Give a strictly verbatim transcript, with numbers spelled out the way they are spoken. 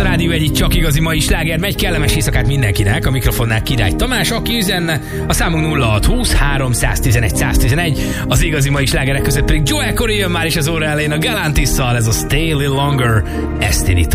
a Rádió egy csak igazi mai sláger megy, kellemes éjszakát mindenkinek, a mikrofonnál Király Tamás, aki üzenne, a számunk nulla hat húsz háromszáztizenegy száztizenegy, az igazi mai slágerek között pedig Joel Corey jön már is az óra elején a Galantisszal, ez a Stay a Little Longer, Esztini